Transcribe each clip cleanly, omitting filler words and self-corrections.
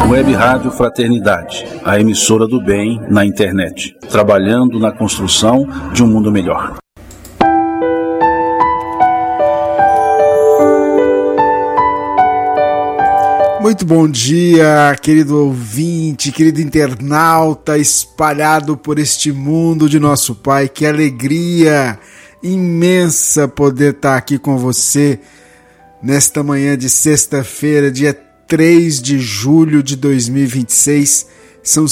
Web Rádio Fraternidade, a emissora do bem na internet, trabalhando na construção de um mundo melhor. Muito bom dia, querido ouvinte, querido internauta espalhado por este mundo de nosso Pai. Que alegria imensa poder estar aqui com você nesta manhã de sexta-feira, dia 3 de julho de 2026. São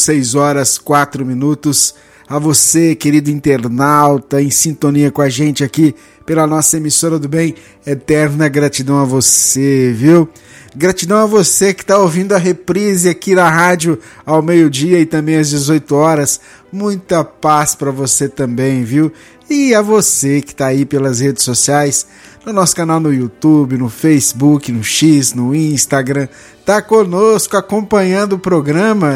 6h04. A você, querido internauta, em sintonia com a gente aqui pela nossa emissora do bem, eterna gratidão a você, viu? Gratidão a você que está ouvindo a reprise aqui na rádio ao meio-dia e também às 18h. Muita paz para você também, viu? E a você que está aí pelas redes sociais, no nosso canal no YouTube, no Facebook, no X, no Instagram, tá conosco acompanhando o programa,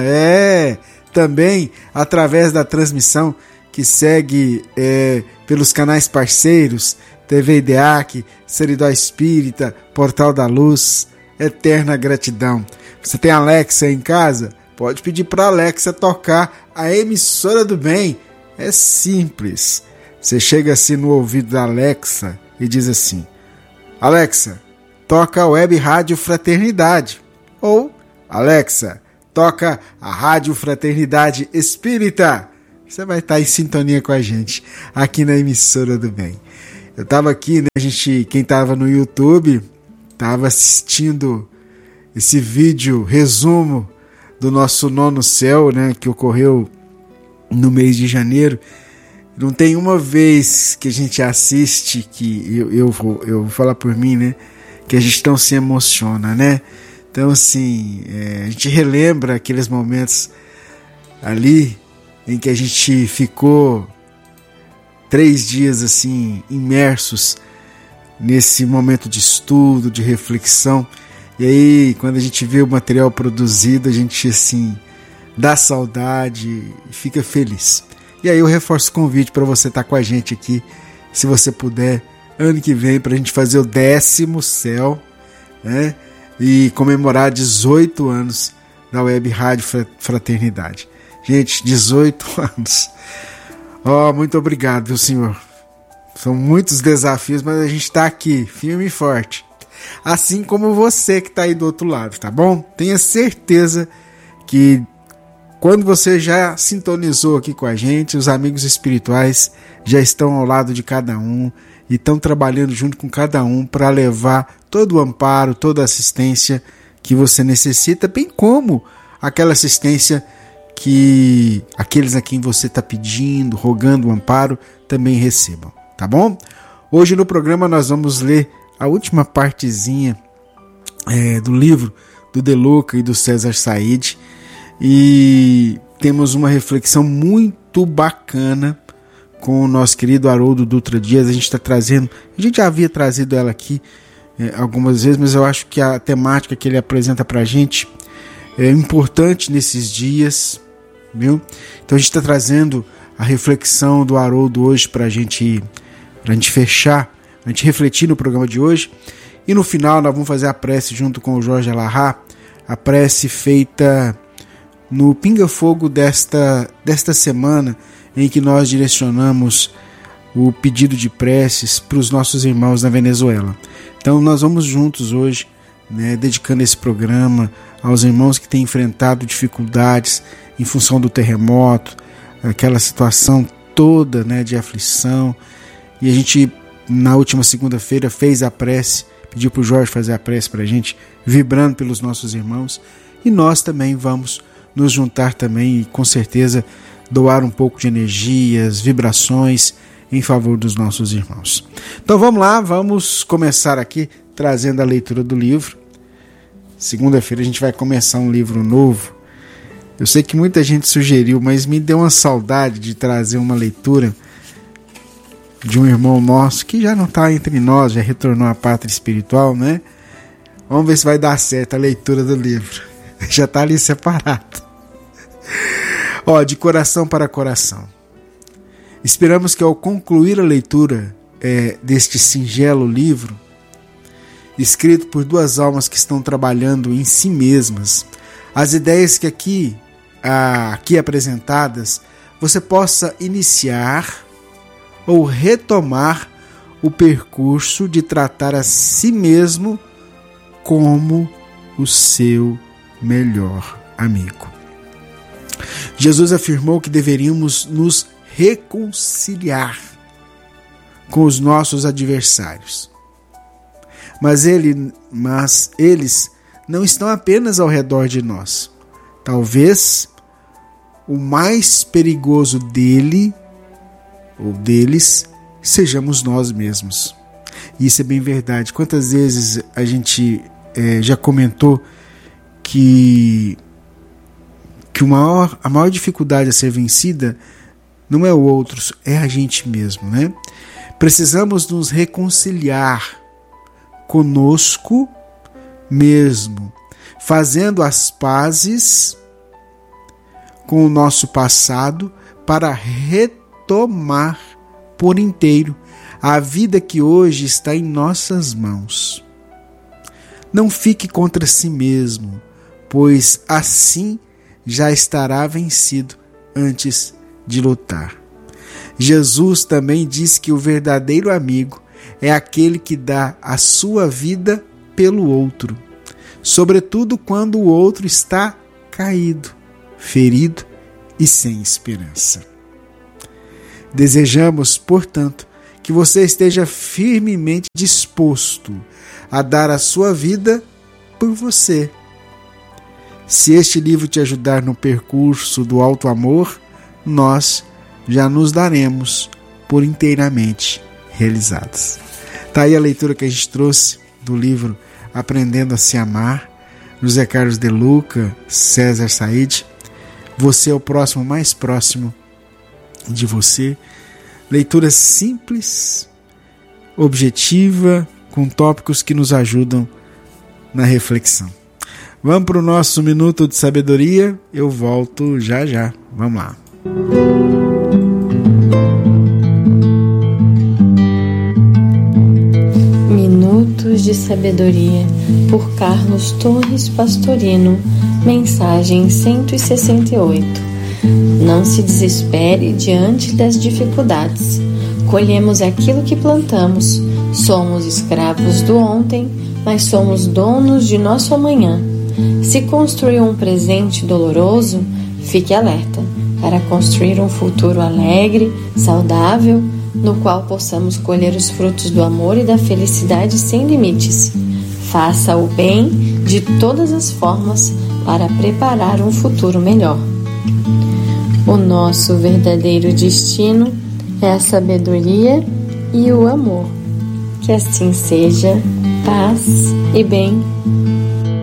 também através da transmissão que segue pelos canais parceiros, TV IDEAC, Seridó Espírita, Portal da Luz. Eterna gratidão. Você tem Alexa em casa? Pode pedir para Alexa tocar a emissora do bem. É simples. Você chega assim no ouvido da Alexa e diz assim: Alexa, toca a Web Rádio Fraternidade. Ou, Alexa, toca a Rádio Fraternidade Espírita. Você vai estar em sintonia com a gente aqui na emissora do bem. Eu estava aqui, né, quem estava no YouTube estava assistindo esse vídeo resumo do nosso nono céu, né, que ocorreu no mês de janeiro. Não tem uma vez que a gente assiste que eu vou falar por mim, né, que a gente não se emociona, né? Então, assim, a gente relembra aqueles momentos ali em que a gente ficou 3 dias assim imersos nesse momento de estudo, de reflexão. E aí, quando a gente vê o material produzido, a gente assim dá saudade e fica feliz. E aí eu reforço o convite para você estar com a gente aqui, se você puder, ano que vem, para a gente fazer o 10º céu, né? E comemorar 18 anos da Web Rádio Fraternidade. Gente, 18 anos. Muito obrigado, viu, senhor? São muitos desafios, mas a gente está aqui, firme e forte. Assim como você que está aí do outro lado, tá bom? Tenha certeza que quando você já sintonizou aqui com a gente, os amigos espirituais já estão ao lado de cada um e estão trabalhando junto com cada um para levar todo o amparo, toda a assistência que você necessita, bem como aquela assistência que aqueles a quem você está pedindo, rogando o amparo, também recebam. Tá bom? Hoje no programa nós vamos ler a última partezinha do livro do De Luca e do César Said, e temos uma reflexão muito bacana com o nosso querido Haroldo Dutra Dias. A gente já havia trazido ela aqui algumas vezes, mas eu acho que a temática que ele apresenta pra gente é importante nesses dias, viu? Então a gente está trazendo a reflexão do Haroldo hoje pra gente fechar, a gente refletir no programa de hoje. E no final nós vamos fazer a prece junto com o Jorge Alahá, a prece feita no Pinga Fogo desta semana, em que nós direcionamos o pedido de preces para os nossos irmãos na Venezuela. Então nós vamos juntos hoje, né, dedicando esse programa aos irmãos que têm enfrentado dificuldades em função do terremoto, aquela situação toda, né, de aflição. E a gente, na última segunda-feira, fez a prece, pediu para o Jorge fazer a prece para a gente, vibrando pelos nossos irmãos. E nós também vamos nos juntar também e, com certeza, doar um pouco de energias, vibrações em favor dos nossos irmãos. Então vamos lá, vamos começar aqui trazendo a leitura do livro. Segunda-feira a gente vai começar um livro novo. Eu sei que muita gente sugeriu, mas me deu uma saudade de trazer uma leitura de um irmão nosso que já não está entre nós, já retornou à pátria espiritual, né? Vamos ver se vai dar certo a leitura do livro. Já está ali separado. De coração para coração. Esperamos que ao concluir a leitura deste singelo livro, escrito por 2 almas que estão trabalhando em si mesmas as ideias que aqui apresentadas, você possa iniciar ou retomar o percurso de tratar a si mesmo como o seu melhor amigo. Jesus afirmou que deveríamos nos reconciliar com os nossos adversários. Mas eles não estão apenas ao redor de nós. Talvez o mais perigoso dele ou deles sejamos nós mesmos. Isso é bem verdade. Quantas vezes a gente já comentou que a maior dificuldade a ser vencida não é o outro, é a gente mesmo, né? Precisamos nos reconciliar conosco mesmo, fazendo as pazes com o nosso passado para retomar por inteiro a vida que hoje está em nossas mãos. Não fique contra si mesmo, pois assim já estará vencido antes de lutar. Jesus também diz que o verdadeiro amigo é aquele que dá a sua vida pelo outro, sobretudo quando o outro está caído, ferido e sem esperança. Desejamos, portanto, que você esteja firmemente disposto a dar a sua vida por você. Se este livro te ajudar no percurso do alto amor, nós já nos daremos por inteiramente realizados. Está aí a leitura que a gente trouxe do livro Aprendendo a Se Amar, José Carlos de Luca, César Said. Você é o próximo, mais próximo de você. Leitura simples, objetiva, com tópicos que nos ajudam na reflexão. Vamos para o nosso Minuto de Sabedoria. Eu volto já já. Vamos lá. Minutos de Sabedoria, por Carlos Torres Pastorino. Mensagem 168. Não se desespere diante das dificuldades. Colhemos aquilo que plantamos. Somos escravos do ontem, mas somos donos de nosso amanhã. Se construiu um presente doloroso, fique alerta para construir um futuro alegre, saudável, no qual possamos colher os frutos do amor e da felicidade sem limites. Faça o bem de todas as formas para preparar um futuro melhor. O nosso verdadeiro destino é a sabedoria e o amor. Que assim seja, paz e bem.